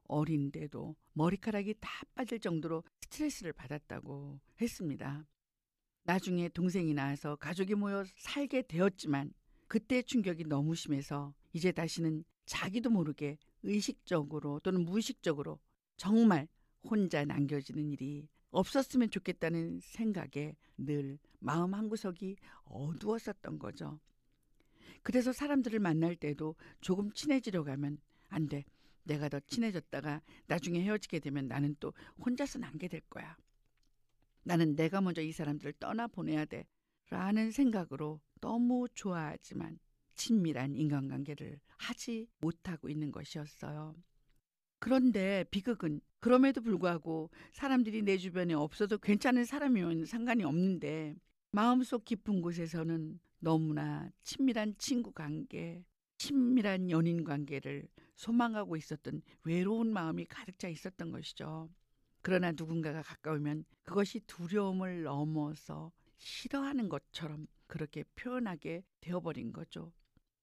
어린데도 머리카락이 다 빠질 정도로 스트레스를 받았다고 했습니다. 나중에 동생이 나와서 가족이 모여 살게 되었지만 그때 충격이 너무 심해서 이제 다시는 자기도 모르게 의식적으로 또는 무의식적으로 정말 혼자 남겨지는 일이 없었으면 좋겠다는 생각에 늘 마음 한구석이 어두웠었던 거죠. 그래서 사람들을 만날 때도 조금 친해지려고 하면 안 돼. 내가 더 친해졌다가 나중에 헤어지게 되면 나는 또 혼자서 남게 될 거야. 나는 내가 먼저 이 사람들을 떠나보내야 돼. 라는 생각으로 너무 좋아하지만 친밀한 인간관계를 하지 못하고 있는 것이었어요. 그런데 비극은 그럼에도 불구하고 사람들이 내 주변에 없어도 괜찮은 사람이면 상관이 없는데 마음속 깊은 곳에서는 너무나 친밀한 친구 관계, 친밀한 연인 관계를 소망하고 있었던 외로운 마음이 가득 차 있었던 것이죠. 그러나 누군가가 가까우면 그것이 두려움을 넘어서 싫어하는 것처럼 그렇게 표현하게 되어버린 거죠.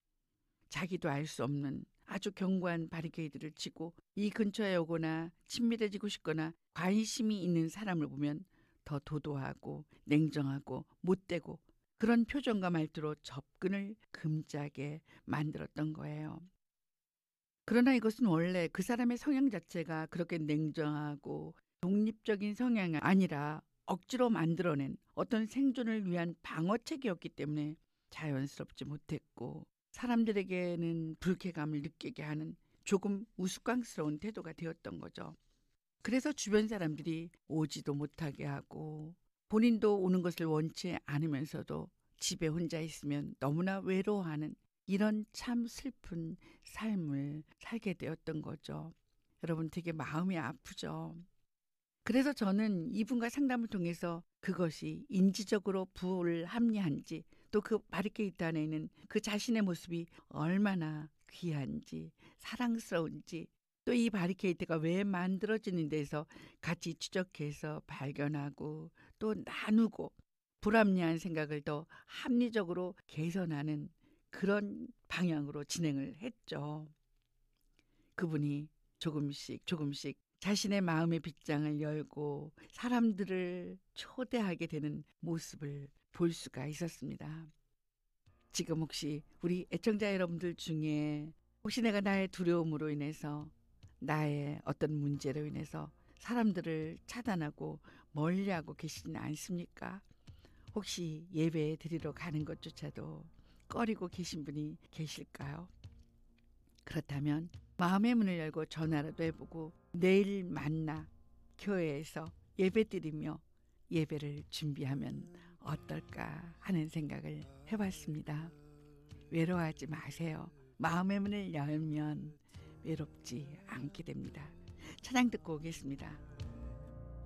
자기도 알 수 없는 아주 견고한 바리케이드를 치고 이 근처에 오거나 친밀해지고 싶거나 관심이 있는 사람을 보면 더 도도하고 냉정하고 못되고 그런 표정과 말투로 접근을 금지하게 만들었던 거예요. 그러나 이것은 원래 그 사람의 성향 자체가 그렇게 냉정하고 독립적인 성향이 아니라 억지로 만들어낸 어떤 생존을 위한 방어책이었기 때문에 자연스럽지 못했고 사람들에게는 불쾌감을 느끼게 하는 조금 우스꽝스러운 태도가 되었던 거죠. 그래서 주변 사람들이 오지도 못하게 하고 본인도 오는 것을 원치 않으면서도 집에 혼자 있으면 너무나 외로워하는 이런 참 슬픈 삶을 살게 되었던 거죠. 여러분 되게 마음이 아프죠. 그래서 저는 이분과 상담을 통해서 그것이 인지적으로 불합리한지 또 그 바리케이트 안에 있는 그 자신의 모습이 얼마나 귀한지 사랑스러운지 또 이 바리케이트가 왜 만들어지는 데서 같이 추적해서 발견하고 또 나누고 불합리한 생각을 더 합리적으로 개선하는 그런 방향으로 진행을 했죠. 그분이 조금씩 자신의 마음의 빗장을 열고 사람들을 초대하게 되는 모습을 볼 수가 있었습니다. 지금 혹시 우리 애청자 여러분들 중에 혹시 내가 나의 두려움으로 인해서 나의 어떤 문제로 인해서 사람들을 차단하고 멀리하고 계시지는 않습니까? 혹시 예배 드리러 가는 것조차도 꺼리고 계신 분이 계실까요? 그렇다면 마음의 문을 열고 전화라도 해보고 내일 만나 교회에서 예배드리며 예배를 준비하면 어떨까 하는 생각을 해봤습니다. 외로워하지 마세요. 마음의 문을 열면 외롭지 않게 됩니다. 찬양 듣고 오겠습니다.